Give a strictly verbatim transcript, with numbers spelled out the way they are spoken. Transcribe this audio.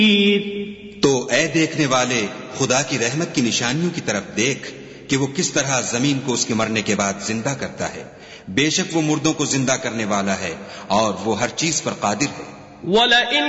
तो ऐ देखने वाले, खुदा की रहमत की निशानियों की तरफ देख कि वो किस तरह जमीन को उसके मरने के बाद जिंदा करता है। बेशक वो मुर्दों को जिंदा करने वाला है और वो हर चीज पर कादिर है।